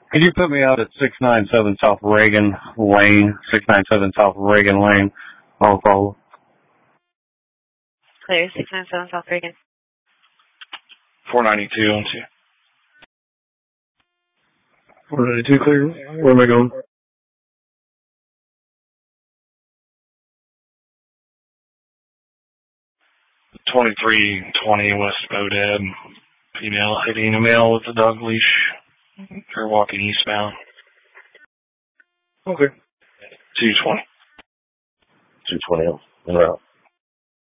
Could you put me out at 697 South Reagan Lane, 697 South Reagan Lane, on call? Clear, 697 South Reagan. 492 on 2. 492 clear. Where am I going? – 2320 West Bodab. Female hitting a male with a dog leash. They're walking eastbound. Okay. 220. 220 en route.